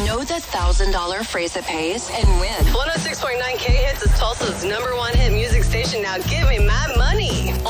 Know the $1,000 phrase that pays and win. 106.9 K Hits is Tulsa's #1 hit music station. Now give me my money.